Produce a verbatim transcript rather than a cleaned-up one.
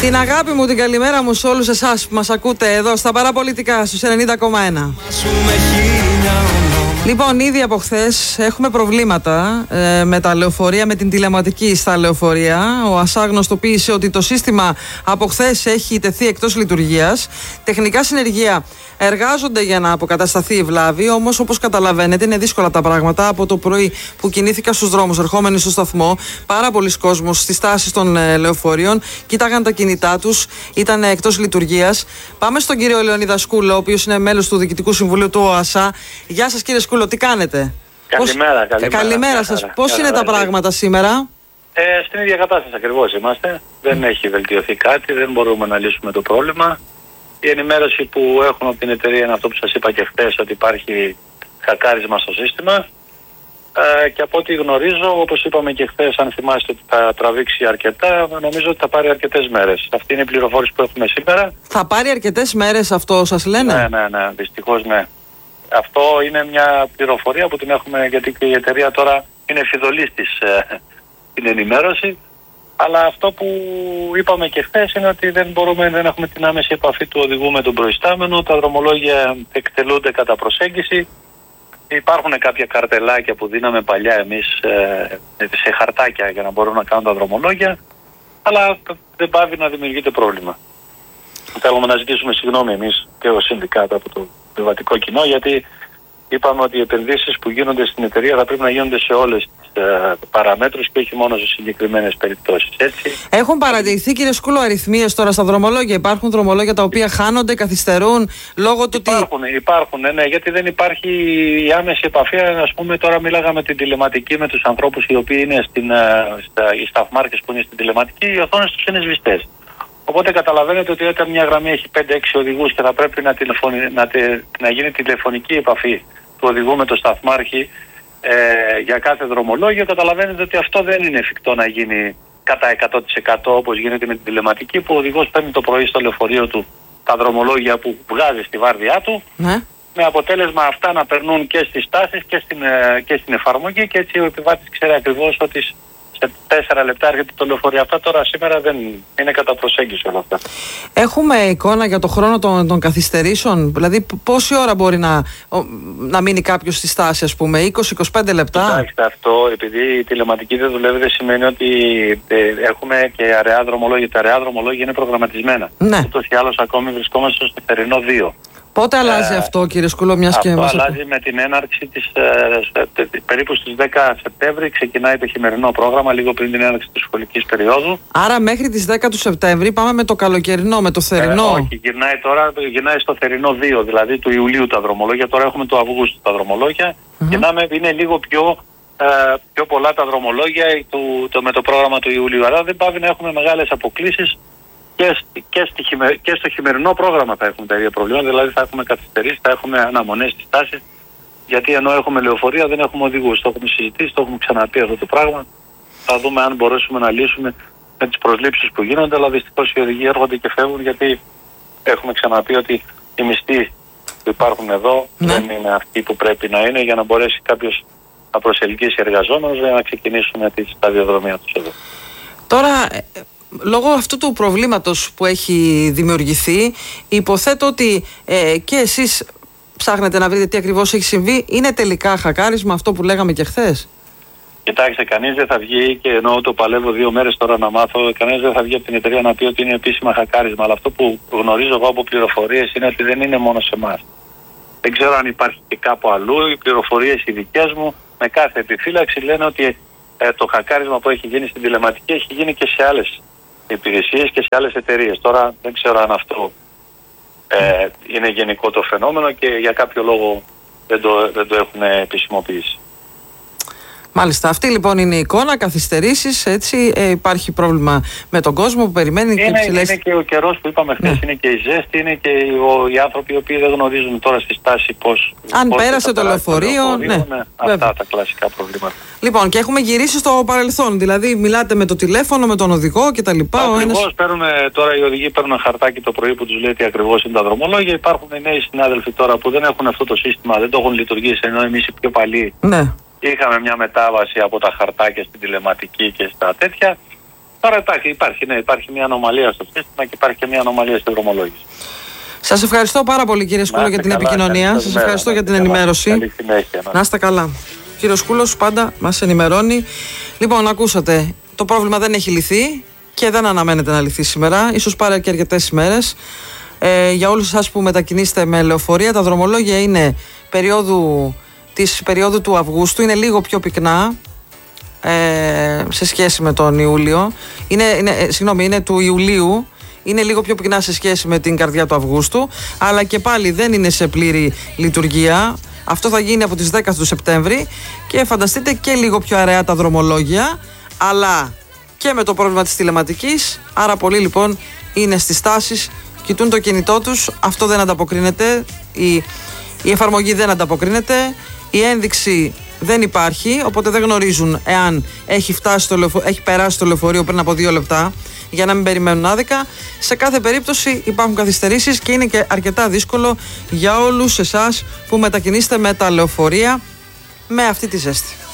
Την αγάπη μου, την καλημέρα μου σε όλους εσάς που μας ακούτε εδώ στα Παραπολιτικά στους ενενήντα κόμμα ένα. Λοιπόν, ήδη από χθες έχουμε προβλήματα ε, με τα λεωφορεία, με την τηλεματική στα λεωφορεία. Ο ΑΣΑ γνωστοποίησε ότι το σύστημα από χθες έχει τεθεί εκτός λειτουργίας. Τεχνικά συνεργεία εργάζονται για να αποκατασταθεί η βλάβη, όμως όπως καταλαβαίνετε είναι δύσκολα τα πράγματα. Από το πρωί που κινήθηκα στους δρόμους ερχόμενοι στο σταθμό, πάρα πολλοί κόσμος στις στάσεις των ε, λεωφορείων κοίταγαν τα κινητά τους, ήταν εκτός λειτουργίας. Πάμε στον κύριο Λεωνίδα Σκούλο, ο οποίος είναι μέλος του Διοικητικού Συμβουλίου του ΟΑΣΑ. Γεια σας κύριε Σκούλο, τι κάνετε? Καλημέρα, Πώς... καλημέρα. Καλημέρα σας. Πώς είναι τα πράγματα σήμερα? Ε, στην ίδια κατάσταση ακριβώς είμαστε. Δεν έχει βελτιωθεί κάτι, δεν μπορούμε να λύσουμε το πρόβλημα. Η ενημέρωση που έχουμε από την εταιρεία είναι αυτό που σας είπα και χθες, ότι υπάρχει χακάρισμα στο σύστημα. Ε, και από ό,τι γνωρίζω, όπως είπαμε και χθες, αν θυμάστε ότι θα τραβήξει αρκετά, νομίζω ότι θα πάρει αρκετές μέρες. Αυτή είναι η πληροφόρηση που έχουμε σήμερα. Θα πάρει αρκετές μέρες αυτό σας λένε? Ναι, ναι, ναι, δυστυχώς ναι. Αυτό είναι μια πληροφορία που την έχουμε, γιατί και η εταιρεία τώρα είναι φιδωλής της ε, την ενημέρωση. Αλλά αυτό που είπαμε και χθες είναι ότι δεν μπορούμε, δεν έχουμε την άμεση επαφή του οδηγού με τον προϊστάμενο. Τα δρομολόγια εκτελούνται κατά προσέγγιση. Υπάρχουν κάποια καρτελάκια που δίναμε παλιά εμείς ε, σε χαρτάκια για να μπορούν να κάνουν τα δρομολόγια. Αλλά δεν πάβει να δημιουργείται πρόβλημα. Θέλουμε να ζητήσουμε συγγνώμη εμείς και ως συνδικάτα από το privatικό κοινό, γιατί είπαμε ότι οι επενδύσεις που γίνονται στην εταιρεία θα πρέπει να γίνονται σε όλες τις ε, παραμέτρους και όχι μόνο σε συγκεκριμένες περιπτώσεις. Έτσι. Έχουν παρατηρηθεί, κύριε Σκούλο, αριθμίες τώρα στα δρομολόγια? Υπάρχουν δρομολόγια τα οποία χάνονται, καθυστερούν λόγω του ότι. Υπάρχουν, υπάρχουν, ναι, γιατί δεν υπάρχει η άμεση επαφή. Ας πούμε, τώρα μίλαγα με την τηλεματική, με τους ανθρώπους οι οποίοι είναι στην, στα, οι σταθμάρχες που είναι στην τηλεματική, οι οθόνες τους είναι σβηστές. Οπότε καταλαβαίνετε ότι όταν μια γραμμή έχει πέντε έξι οδηγούς και θα πρέπει να, τηλεφωνη, να, τε, να γίνει τηλεφωνική επαφή του οδηγού με το σταθμάρχη ε, για κάθε δρομολόγιο, καταλαβαίνετε ότι αυτό δεν είναι εφικτό να γίνει κατά εκατό τοις εκατό όπως γίνεται με την τηλεματική, που ο οδηγός παίρνει το πρωί στο λεωφορείο του τα δρομολόγια που βγάζει στη βάρδιά του, ναι. Με αποτέλεσμα αυτά να περνούν και στις στάσεις και στην, και στην εφαρμογή, και έτσι ο επιβάτης ξέρει ακριβώς ότι σε τέσσερα λεπτά έρχεται το λεωφορείο. Αυτά τώρα σήμερα δεν είναι κατά προσέγγιση όλα αυτά. Έχουμε εικόνα για το χρόνο των, των καθυστερήσεων? Δηλαδή πόση ώρα μπορεί να, να μείνει κάποιος στη στάση, ας πούμε, είκοσι με είκοσι πέντε λεπτά? Κοιτάξτε, αυτό επειδή η τηλεματική δεν δουλεύει δεν σημαίνει ότι ε, έχουμε και αραιά δρομολόγια. Τα αραιά δρομολόγια είναι προγραμματισμένα. Ναι. Ούτως ή άλλως ακόμη βρισκόμαστε στο θερινό δύο. Πότε αλλάζει ε, αυτό, κύριε Σκούλο, μιας και αυτό αλλάζει με την έναρξη της, ε, περίπου στις δέκα Σεπτέμβρη ξεκινάει το χειμερινό πρόγραμμα, λίγο πριν την έναρξη της σχολικής περίοδου. Άρα μέχρι τις δέκα του Σεπτέμβρη πάμε με το καλοκαιρινό, με το θερινό? Ε, όχι, γυρνάει τώρα, γυρνάει στο θερινό δύο, δηλαδή του Ιουλίου τα δρομολόγια. Τώρα έχουμε το Αυγούστου τα δρομολόγια. Mm-hmm. Γυρνάμε, είναι λίγο πιο, ε, πιο πολλά τα δρομολόγια του, το, με το πρόγραμμα του Ιουλίου. Αλλά δεν πάβει να έχουμε μεγάλες αποκλίσεις. Και, και, στη, και στο χειμερινό πρόγραμμα θα έχουμε τα ίδια προβλήματα, δηλαδή θα έχουμε καθυστερήσει, θα έχουμε αναμονές στις τάσεις, γιατί ενώ έχουμε λεωφορεία δεν έχουμε οδηγούς. Το έχουμε συζητήσει, το έχουμε ξαναπεί αυτό το πράγμα. Θα δούμε αν μπορέσουμε να λύσουμε με τις προσλήψεις που γίνονται, αλλά δυστυχώς οι οδηγοί έρχονται και φεύγουν, γιατί έχουμε ξαναπεί ότι οι μισθοί που υπάρχουν εδώ ναι. δεν είναι αυτοί που πρέπει να είναι, για να μπορέσει κάποιος να προσελκύσει εργαζόμενους για να ξεκινήσουν τη σταδιοδρομία τους εδώ. Τώρα, λόγω αυτού του προβλήματος που έχει δημιουργηθεί, υποθέτω ότι ε, και εσείς ψάχνετε να βρείτε τι ακριβώς έχει συμβεί. Είναι τελικά χακάρισμα αυτό που λέγαμε και χθες? Κοιτάξτε, κανείς δεν θα βγει, και ενώ το παλεύω δύο μέρες τώρα να μάθω, κανείς δεν θα βγει από την εταιρεία να πει ότι είναι επίσημα χακάρισμα. Αλλά αυτό που γνωρίζω εγώ από πληροφορίες είναι ότι δεν είναι μόνο σε εμάς. Δεν ξέρω αν υπάρχει και κάπου αλλού. Οι πληροφορίες οι δικές μου, με κάθε επιφύλαξη, λένε ότι ε, το χακάρισμα που έχει γίνει στην τηλεματική έχει γίνει και σε άλλες υπηρεσίες και σε άλλες εταιρείες. Τώρα δεν ξέρω αν αυτό ε, είναι γενικό το φαινόμενο και για κάποιο λόγο δεν το, δεν το έχουν επισημοποιήσει. Μάλιστα, αυτή λοιπόν είναι η εικόνα, καθυστερήσεις, έτσι, ε, υπάρχει πρόβλημα με τον κόσμο που περιμένει. Είναι, και ψηλές... είναι και ο καιρός που είπαμε χθες, ναι. Είναι και η ζέστη, είναι και οι, ο, οι άνθρωποι οι οποίοι δεν γνωρίζουν τώρα στη στάση πώς... Αν πώς πέρασε το λεωφορείο, ναι. ναι. Αυτά τα κλασικά προβλήματα. Λοιπόν, και έχουμε γυρίσει στο παρελθόν, δηλαδή μιλάτε με το τηλέφωνο, με τον οδηγό κτλ. Ακριβώς, ένας... παίρνουμε, τώρα οι οδηγοί παίρνουν χαρτάκι το πρωί που τους λέει τι ακριβώς είναι τα δρομολόγια. Υπάρχουν νέοι συνάδελφοι τώρα που δεν έχουν αυτό το σύστημα, δεν το έχουν λειτουργήσει, ενώ εμείς οι πιο παλιοί. Ναι. Είχαμε μια μετάβαση από τα χαρτάκια στην τηλεματική και στα τέτοια. Τώρα υπάρχει, υπάρχει, ναι, υπάρχει μια ανομαλία στο σύστημα και υπάρχει και μια ανομαλία στη δρομολόγηση. Σας ευχαριστώ πάρα πολύ κύριε Σκούλο για την καλά, επικοινωνία. Σας ευχαριστώ για την καλά, ενημέρωση. Καλή συνέχεια, ναι. Να είστε καλά. Κύριο Σκούλος πάντα μας ενημερώνει. Λοιπόν, ακούσατε, το πρόβλημα δεν έχει λυθεί και δεν αναμένεται να λυθεί σήμερα. Ίσως πάρει και αρκετές ημέρες. Ε, για όλους εσάς που μετακινήσετε με λεωφορεία, τα δρομολόγια είναι περίοδου, της περίοδου του Αυγούστου, είναι λίγο πιο πυκνά ε, σε σχέση με τον Ιούλιο. Είναι, είναι, ε, συγγνώμη, είναι του Ιουλίου. Είναι λίγο πιο πυκνά σε σχέση με την καρδιά του Αυγούστου, αλλά και πάλι δεν είναι σε πλήρη λειτουργία. Αυτό θα γίνει από τις δέκα του Σεπτέμβρη και φανταστείτε και λίγο πιο αραιά τα δρομολόγια, αλλά και με το πρόβλημα της τηλεματικής. Άρα πολλοί λοιπόν είναι στις τάσεις, κοιτούν το κινητό τους, αυτό δεν ανταποκρίνεται, η, η εφαρμογή δεν ανταποκρίνεται, η ένδειξη δεν υπάρχει, οπότε δεν γνωρίζουν εάν έχει, φτάσει το λεωφο... έχει περάσει το λεωφορείο πριν από δύο λεπτά, για να μην περιμένουν άδικα. Σε κάθε περίπτωση υπάρχουν καθυστερήσεις και είναι και αρκετά δύσκολο για όλους εσάς που μετακινήσετε με τα λεωφορεία με αυτή τη ζέστη.